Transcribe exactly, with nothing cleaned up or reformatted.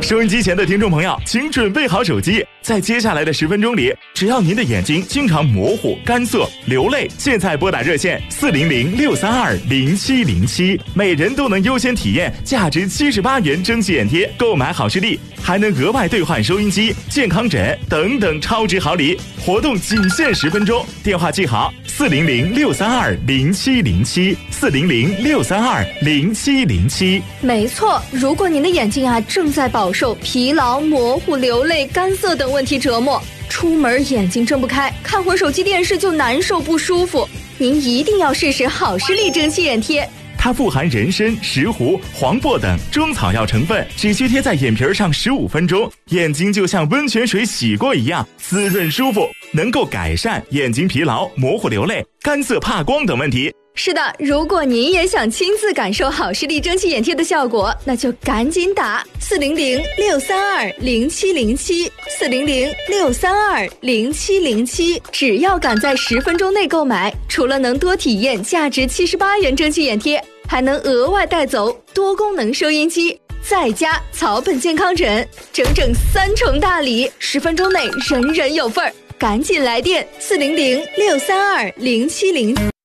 收音机前的听众朋友，请准备好手机，在接下来的十分钟里，只要您的眼睛经常模糊、干涩、流泪，现在拨打热线四零零六三二零七零七，每人都能优先体验价值七十八元蒸汽眼贴，购买好视力还能额外兑换收音机、健康枕等等超值好礼。活动仅限十分钟，电话记好四零零六三二零七零七，四零零六三二零七零七。 没错，如果您的眼睛啊正在饱受疲劳、模糊、流泪、干涩等问题折磨，出门眼睛睁不开，看会儿手机电视就难受不舒服，您一定要试试好视力蒸汽眼贴。 它富含人参、石斛、黄柏等中草药成分，只需贴在眼皮上十五分钟，眼睛就像温泉水洗过一样滋润舒服，能够改善眼睛疲劳、模糊流泪、干涩怕光等问题。 是的，如果您也想亲自感受好视力蒸汽眼贴的效果，那就赶紧打四零零六三二零七零七，四零零六三二零七零七。只要赶在十分钟内购买，除了能多体验价值七十八元蒸汽眼贴，还能额外带走多功能收音机，再加草本健康枕，整整三重大礼，十分钟内人人有份儿。赶紧来电四零零六三二零七零。